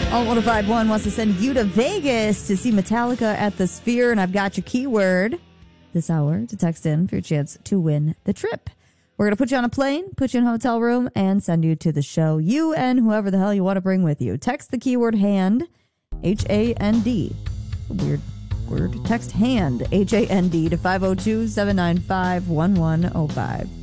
Alt 1051 wants to send you to Vegas to see Metallica at the Sphere, and I've got your keyword this hour to text in for your chance to win the trip. We're going to put you on a plane, put you in a hotel room, and send you to the show. You and whoever the hell you want to bring with you. Text the keyword HAND, H-A-N-D. Weird word. Text HAND, H-A-N-D, to 502-795-1105.